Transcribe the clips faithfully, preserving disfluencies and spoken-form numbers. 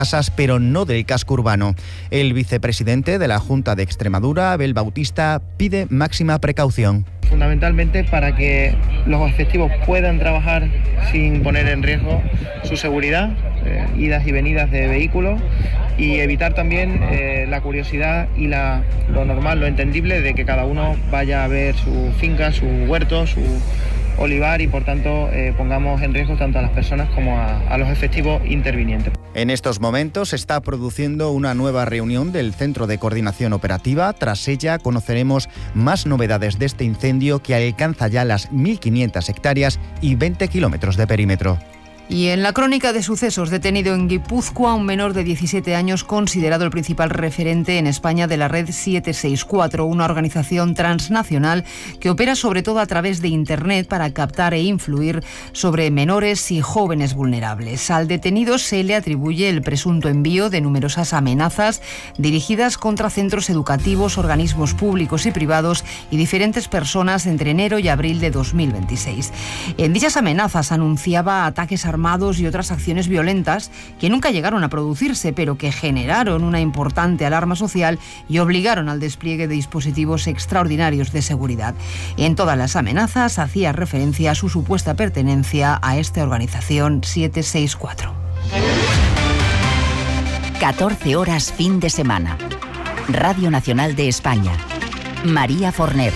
casas, pero no del casco urbano. El vicepresidente de la Junta de Extremadura, Abel Bautista, pide máxima precaución. Fundamentalmente para que los efectivos puedan trabajar sin poner en riesgo su seguridad, eh, idas y venidas de vehículos, y evitar también eh, la curiosidad y la, lo normal, lo entendible de que cada uno vaya a ver su finca, su huerto, su olivar y por tanto eh, pongamos en riesgo tanto a las personas como a, a los efectivos intervinientes. En estos momentos se está produciendo una nueva reunión del Centro de Coordinación Operativa. Tras ella conoceremos más novedades de este incendio que alcanza ya las mil quinientas hectáreas y veinte kilómetros de perímetro. Y en la crónica de sucesos, detenido en Guipúzcoa un menor de diecisiete años considerado el principal referente en España de la red siete seis cuatro, una organización transnacional que opera sobre todo a través de Internet para captar e influir sobre menores y jóvenes vulnerables. Al detenido se le atribuye el presunto envío de numerosas amenazas dirigidas contra centros educativos, organismos públicos y privados y diferentes personas entre enero y abril de dos mil veintiséis. En dichas amenazas anunciaba ataques armados y otras acciones violentas que nunca llegaron a producirse, pero que generaron una importante alarma social y obligaron al despliegue de dispositivos extraordinarios de seguridad. En todas las amenazas hacía referencia a su supuesta pertenencia a esta organización siete seis cuatro. catorce horas fin de semana. Radio Nacional de España. María Forner.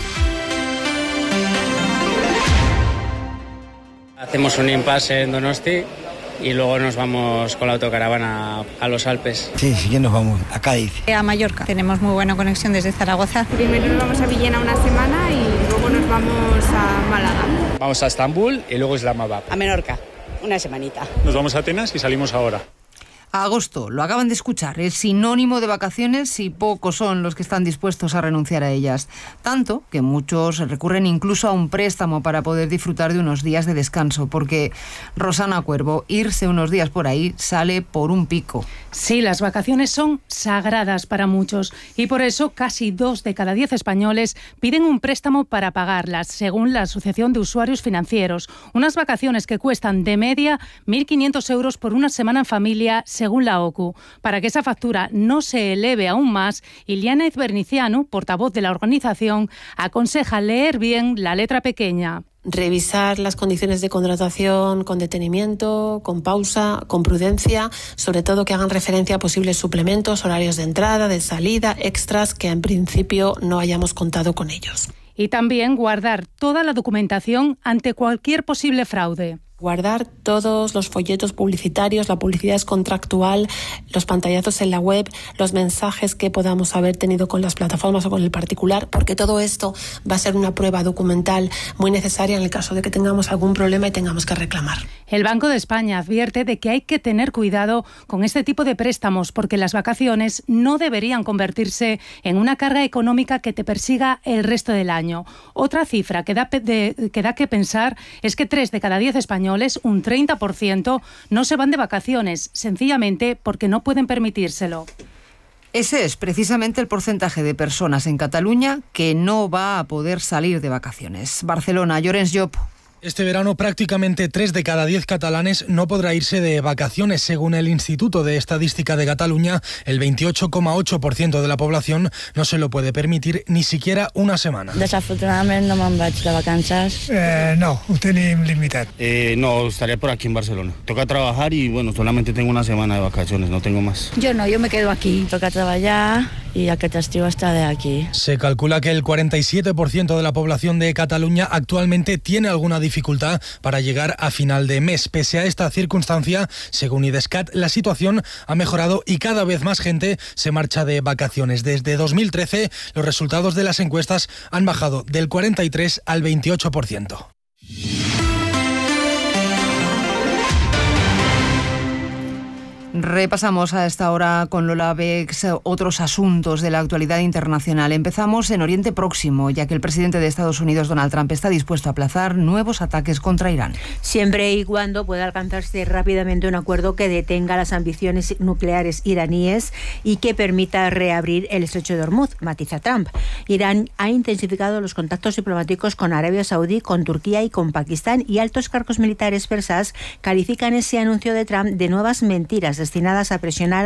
Hacemos un impasse en Donosti y luego nos vamos con la autocaravana a los Alpes. Sí, sí que nos vamos a Cádiz. A Mallorca. Tenemos muy buena conexión desde Zaragoza. Primero nos vamos a Villena una semana y luego nos vamos a Málaga. Vamos a Estambul y luego Islamabad. A Menorca, una semanita. Nos vamos a Atenas y salimos ahora. Agosto, lo acaban de escuchar, es sinónimo de vacaciones y pocos son los que están dispuestos a renunciar a ellas. Tanto que muchos recurren incluso a un préstamo para poder disfrutar de unos días de descanso, porque, Rosana Cuervo, irse unos días por ahí sale por un pico. Sí, las vacaciones son sagradas para muchos y por eso casi dos de cada diez españoles piden un préstamo para pagarlas, según la Asociación de Usuarios Financieros. Unas vacaciones que cuestan de media mil quinientos euros por una semana en familia, según la O C U. Para que esa factura no se eleve aún más, Iliana Izbernicianu, portavoz de la organización, aconseja leer bien la letra pequeña. Revisar las condiciones de contratación con detenimiento, con pausa, con prudencia, sobre todo que hagan referencia a posibles suplementos, horarios de entrada, de salida, extras, que en principio no hayamos contado con ellos. Y también guardar toda la documentación ante cualquier posible fraude. Guardar todos los folletos publicitarios, la publicidad es contractual, los pantallazos en la web, los mensajes que podamos haber tenido con las plataformas o con el particular, porque todo esto va a ser una prueba documental muy necesaria en el caso de que tengamos algún problema y tengamos que reclamar. El Banco de España advierte de que hay que tener cuidado con este tipo de préstamos porque las vacaciones no deberían convertirse en una carga económica que te persiga el resto del año. Otra cifra que da, de, que da que pensar es que tres de cada diez españoles, un treinta por ciento, no se van de vacaciones, sencillamente porque no pueden permitírselo. Ese es precisamente el porcentaje de personas en Cataluña que no va a poder salir de vacaciones. Barcelona, Llorens Llop. Este verano prácticamente tres de cada diez catalanes no podrá irse de vacaciones. Según el Instituto de Estadística de Cataluña, el veintiocho coma ocho por ciento de la población no se lo puede permitir ni siquiera una semana. Desafortunadamente no me'n vaig de vacances. Eh, no, ho tenim limitat. Eh, no, estaré por aquí en Barcelona. Toca trabajar y bueno, solamente tengo una semana de vacaciones, no tengo más. Yo no, yo me quedo aquí. Toca trabajar y aquest estiu estaré aquí. Se calcula que el cuarenta y siete por ciento de la población de Cataluña actualmente tiene alguna dificultad para llegar a final de mes. Pese a esta circunstancia, según IDESCAT, la situación ha mejorado y cada vez más gente se marcha de vacaciones. Desde dos mil trece, los resultados de las encuestas han bajado del cuarenta y tres al veintiocho por ciento. Repasamos a esta hora con Lola Bex otros asuntos de la actualidad internacional. Empezamos en Oriente Próximo, ya que el presidente de Estados Unidos, Donald Trump, está dispuesto a aplazar nuevos ataques contra Irán. Siempre y cuando pueda alcanzarse rápidamente un acuerdo que detenga las ambiciones nucleares iraníes y que permita reabrir el estrecho de Hormuz, matiza Trump. Irán ha intensificado los contactos diplomáticos con Arabia Saudí, con Turquía y con Pakistán, y altos cargos militares persas califican ese anuncio de Trump de nuevas mentiras destinadas a presionar